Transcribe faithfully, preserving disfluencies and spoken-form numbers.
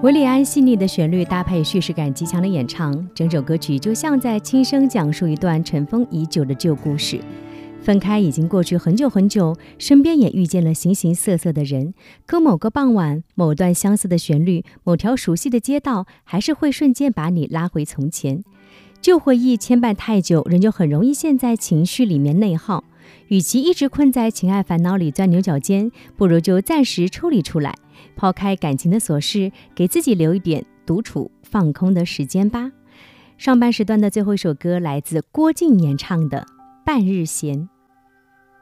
韦礼安细腻的旋律搭配叙事感极强的演唱，整首歌曲就像在轻声讲述一段尘封已久的旧故事。分开已经过去很久很久，身边也遇见了形形色色的人，可某个傍晚，某段相似的旋律，某条熟悉的街道，还是会瞬间把你拉回从前。旧回忆牵绊太久，人就很容易陷在情绪里面内耗。与其一直困在情爱烦恼里钻牛角尖，不如就暂时抽离出来，抛开感情的琐事，给自己留一点独处放空的时间吧。上半时段的最后一首歌来自郭靖演唱的《半日闲》。